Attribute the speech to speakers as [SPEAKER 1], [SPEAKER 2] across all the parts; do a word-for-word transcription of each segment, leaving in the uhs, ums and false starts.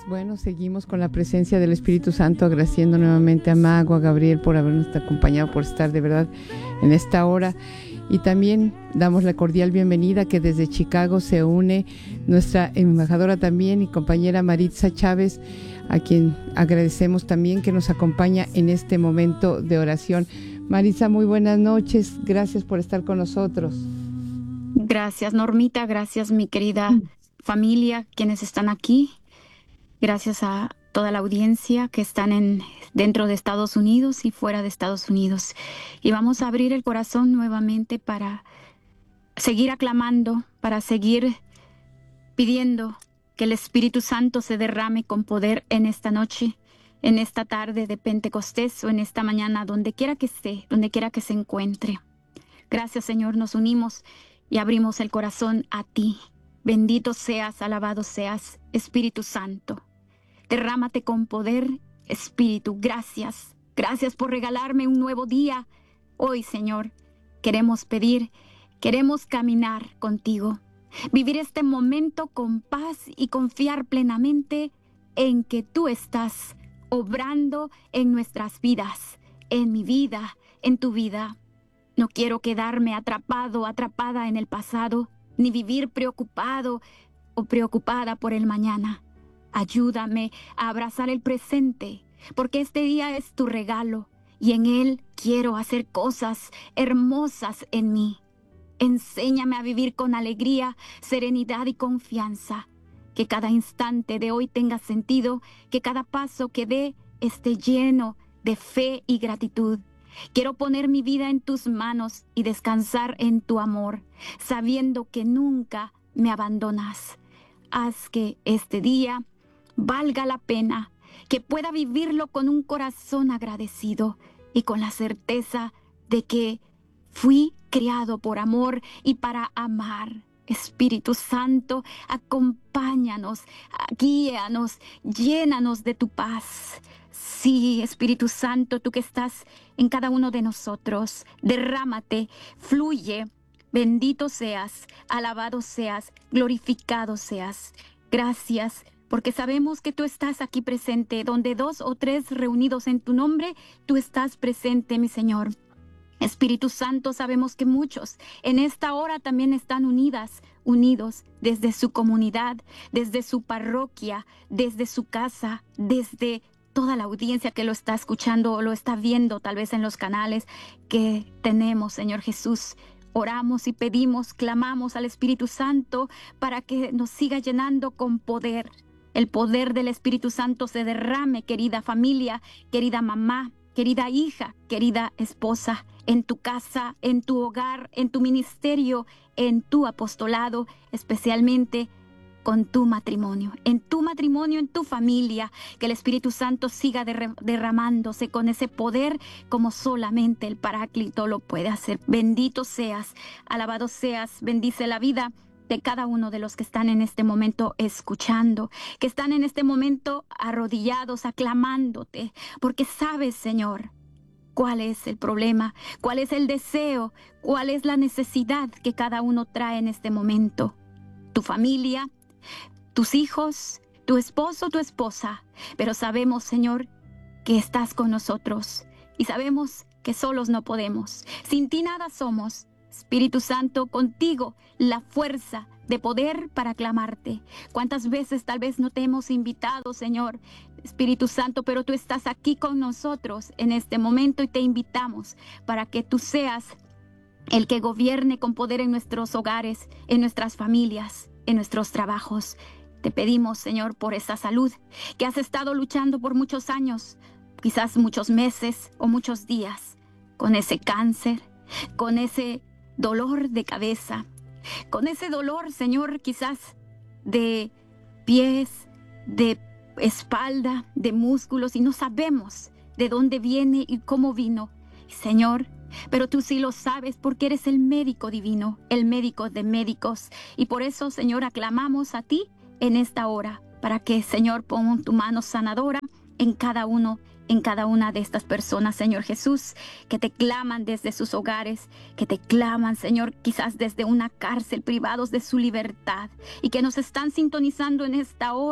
[SPEAKER 1] Bueno, seguimos con la presencia del Espíritu Santo, agradeciendo nuevamente a Mago, a Gabriel por habernos acompañado, por estar de verdad en esta hora. Y también damos la cordial bienvenida que desde Chicago se une nuestra embajadora también y compañera Maritza Chávez, a quien agradecemos también que nos acompaña en este momento de oración. Maritza, muy buenas noches, gracias por estar con nosotros.
[SPEAKER 2] Gracias, Normita, gracias, mi querida familia, quienes están aquí. Gracias a toda la audiencia que están en, dentro de Estados Unidos y fuera de Estados Unidos. Y vamos a abrir el corazón nuevamente para seguir aclamando, para seguir pidiendo que el Espíritu Santo se derrame con poder en esta noche, en esta tarde de Pentecostés o en esta mañana, donde quiera que esté, donde quiera que se encuentre. Gracias, Señor, nos unimos y abrimos el corazón a ti. Bendito seas, alabado seas, Espíritu Santo. Derrámate con poder, Espíritu. Gracias. Gracias por regalarme un nuevo día. Hoy, Señor, queremos pedir, queremos caminar contigo. Vivir este momento con paz y confiar plenamente en que tú estás obrando en nuestras vidas, en mi vida, en tu vida. No quiero quedarme atrapado, atrapada en el pasado, ni vivir preocupado o preocupada por el mañana. Ayúdame a abrazar el presente, porque este día es tu regalo y en él quiero hacer cosas hermosas en mí. Enséñame a vivir con alegría, serenidad y confianza. Que cada instante de hoy tenga sentido, que cada paso que dé esté lleno de fe y gratitud. Quiero poner mi vida en tus manos y descansar en tu amor, sabiendo que nunca me abandonas. Haz que este día valga la pena, que pueda vivirlo con un corazón agradecido y con la certeza de que fui creado por amor y para amar. Espíritu Santo, acompáñanos, guíanos, llénanos de tu paz. Sí, Espíritu Santo, tú que estás en cada uno de nosotros, derrámate, fluye, bendito seas, alabado seas, glorificado seas. Gracias, porque sabemos que tú estás aquí presente, donde dos o tres reunidos en tu nombre, tú estás presente, mi Señor. Espíritu Santo, sabemos que muchos en esta hora también están unidas, unidos desde su comunidad, desde su parroquia, desde su casa, desde toda la audiencia que lo está escuchando o lo está viendo tal vez en los canales que tenemos, Señor Jesús. Oramos y pedimos, clamamos al Espíritu Santo para que nos siga llenando con poder. El poder del Espíritu Santo se derrame, querida familia, querida mamá, querida hija, querida esposa, en tu casa, en tu hogar, en tu ministerio, en tu apostolado, especialmente con tu matrimonio, en tu matrimonio, en tu familia, que el Espíritu Santo siga derr- derramándose con ese poder como solamente el Paráclito lo puede hacer. Bendito seas, alabado seas, bendice la vida de cada uno de los que están en este momento escuchando, que están en este momento arrodillados, aclamándote, porque sabes, Señor, cuál es el problema, cuál es el deseo, cuál es la necesidad que cada uno trae en este momento. Tu familia, tus hijos, tu esposo, tu esposa, pero sabemos, Señor, que estás con nosotros y sabemos que solos no podemos. Sin ti nada somos. Espíritu Santo, contigo la fuerza de poder para clamarte. ¿Cuántas veces tal vez no te hemos invitado, Señor, Espíritu Santo, pero tú estás aquí con nosotros en este momento y te invitamos para que tú seas el que gobierne con poder en nuestros hogares, en nuestras familias, en nuestros trabajos. Te pedimos, Señor, por esa salud que has estado luchando por muchos años, quizás muchos meses o muchos días, con ese cáncer, con ese dolor de cabeza, con ese dolor, Señor, quizás de pies, de espalda, de músculos, y no sabemos de dónde viene y cómo vino, Señor. Pero tú sí lo sabes porque eres el médico divino, el médico de médicos. Y por eso, Señor, aclamamos a ti en esta hora para que, Señor, ponga tu mano sanadora en cada uno, en cada una de estas personas, Señor Jesús, que te claman desde sus hogares, que te claman, Señor, quizás desde una cárcel, privados de su libertad, y que nos están sintonizando en esta hora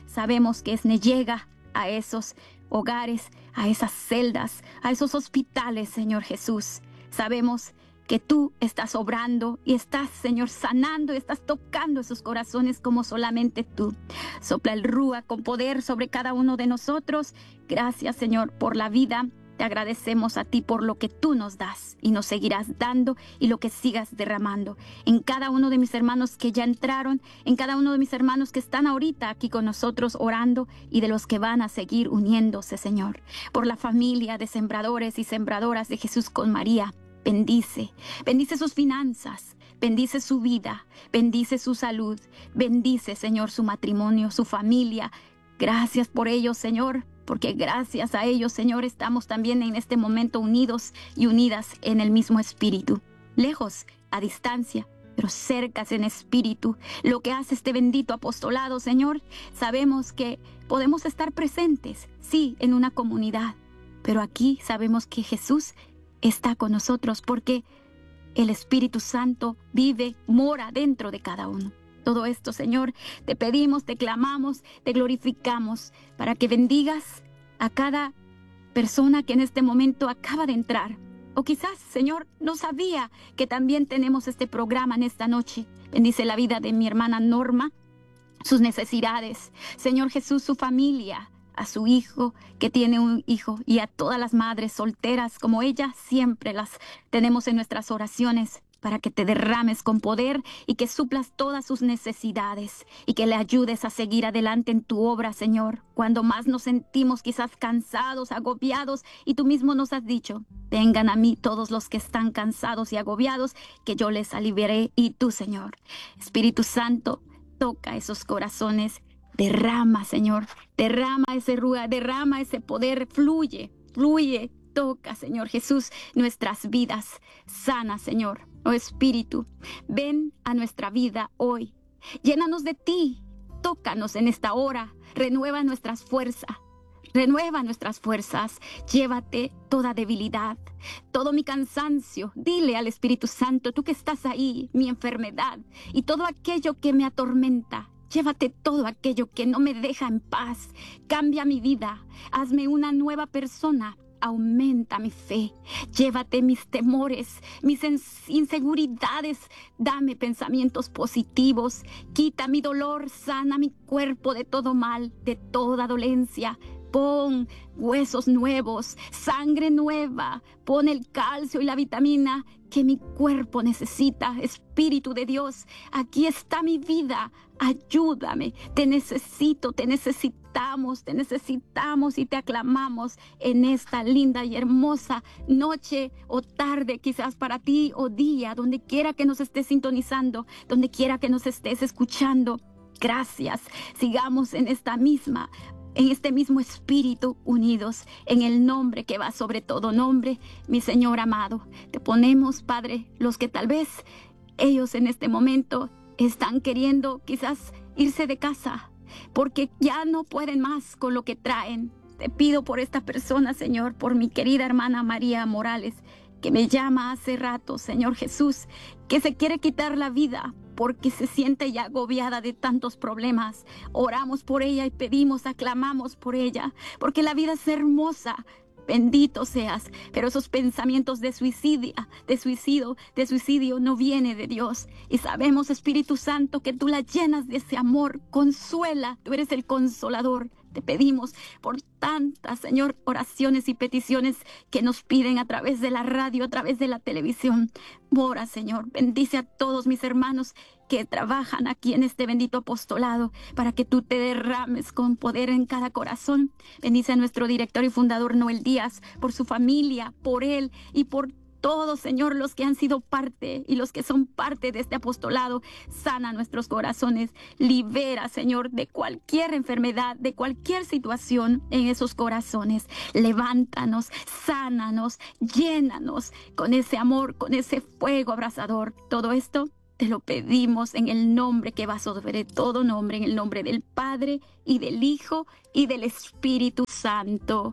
[SPEAKER 2] sabemos que es llega a esos hogares, a esas celdas, a esos hospitales, Señor Jesús. Sabemos que tú estás obrando y estás, Señor, sanando y estás tocando esos corazones como solamente tú. Sopla el Rúa con poder sobre cada uno de nosotros. Gracias, Señor, por la vida. Te agradecemos a ti por lo que tú nos das y nos seguirás dando y lo que sigas derramando en cada uno de mis hermanos que ya entraron, en cada uno de mis hermanos que están ahorita aquí con nosotros orando y de los que van a seguir uniéndose, Señor. Por la familia de sembradores y sembradoras de Jesús con María, bendice, bendice sus finanzas, bendice su vida, bendice su salud, bendice, Señor, su matrimonio, su familia. Gracias por ellos, Señor. Porque gracias a ellos, Señor, estamos también en este momento unidos y unidas en el mismo espíritu. Lejos, a distancia, pero cercas en espíritu. Lo que hace este bendito apostolado, Señor, sabemos que podemos estar presentes, sí, en una comunidad. Pero aquí sabemos que Jesús está con nosotros porque el Espíritu Santo vive, mora dentro de cada uno. Todo esto, Señor, te pedimos, te clamamos, te glorificamos para que bendigas a cada persona que en este momento acaba de entrar. O quizás, Señor, no sabía que también tenemos este programa en esta noche. Bendice la vida de mi hermana Norma, sus necesidades. Señor Jesús, su familia, a su hijo que tiene un hijo y a todas las madres solteras como ella, siempre las tenemos en nuestras oraciones. Para que te derrames con poder y que suplas todas sus necesidades y que le ayudes a seguir adelante en tu obra, Señor. Cuando más nos sentimos quizás cansados, agobiados, y tú mismo nos has dicho, vengan a mí todos los que están cansados y agobiados, que yo les aliviaré. Y tú, Señor, Espíritu Santo, toca esos corazones, derrama, Señor, derrama ese ruido, derrama ese poder, fluye, fluye. Toca, Señor Jesús, nuestras vidas. Sana, Señor. Oh Espíritu, ven a nuestra vida hoy. Llénanos de ti. Tócanos en esta hora. Renueva nuestras fuerzas. Renueva nuestras fuerzas. Llévate toda debilidad, todo mi cansancio. Dile al Espíritu Santo, tú que estás ahí, mi enfermedad y todo aquello que me atormenta. Llévate todo aquello que no me deja en paz. Cambia mi vida. Hazme una nueva persona. Aumenta mi fe, llévate mis temores, mis inseguridades, dame pensamientos positivos, quita mi dolor, sana mi cuerpo de todo mal, de toda dolencia. Pon huesos nuevos, sangre nueva, pon el calcio y la vitamina que mi cuerpo necesita. Espíritu de Dios, aquí está mi vida, ayúdame, te necesito, te necesitamos, te necesitamos y te aclamamos en esta linda y hermosa noche o tarde, quizás para ti, o día, donde quiera que nos estés sintonizando, donde quiera que nos estés escuchando. Gracias, sigamos en esta misma en este mismo espíritu, unidos en el nombre que va sobre todo nombre, mi Señor amado. Te ponemos, Padre, los que tal vez ellos en este momento están queriendo quizás irse de casa porque ya no pueden más con lo que traen. Te pido por esta persona, Señor, por mi querida hermana María Morales, que me llama hace rato, Señor Jesús, que se quiere quitar la vida porque se siente ya agobiada de tantos problemas. Oramos por ella y pedimos, aclamamos por ella, porque la vida es hermosa. Bendito seas, pero esos pensamientos de suicidio, de suicidio, de suicidio no viene de Dios. Y sabemos, Espíritu Santo, que tú la llenas de ese amor. Consuela, tú eres el consolador. Te pedimos por tantas, Señor, oraciones y peticiones que nos piden a través de la radio, a través de la televisión. Ora, Señor, bendice a todos mis hermanos que trabajan aquí en este bendito apostolado para que tú te derrames con poder en cada corazón. Bendice a nuestro director y fundador Noel Díaz, por su familia, por él y por todos, Señor, los que han sido parte y los que son parte de este apostolado. Sana nuestros corazones, libera, Señor, de cualquier enfermedad, de cualquier situación en esos corazones. Levántanos, sánanos, llénanos con ese amor, con ese fuego abrasador. Todo esto te lo pedimos en el nombre que va sobre todo nombre, en el nombre del Padre y del Hijo y del Espíritu Santo.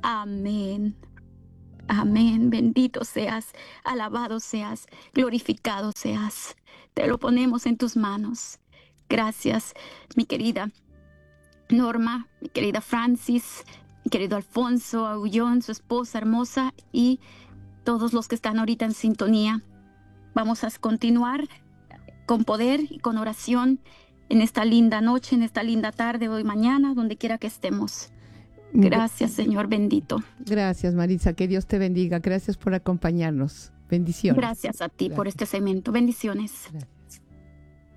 [SPEAKER 2] Amén. Amén, bendito seas, alabado seas, glorificado seas. Te lo ponemos en tus manos. Gracias, mi querida Norma, mi querida Francis, mi querido Alfonso, Aullón, su esposa hermosa y todos los que están ahorita en sintonía. Vamos a continuar con poder y con oración en esta linda noche, en esta linda tarde, hoy, mañana, donde quiera que estemos. Gracias, Señor bendito.
[SPEAKER 1] Gracias, Maritza. Que Dios te bendiga. Gracias por acompañarnos. Bendiciones.
[SPEAKER 2] Gracias a ti. Gracias por este segmento. Bendiciones.
[SPEAKER 1] Gracias.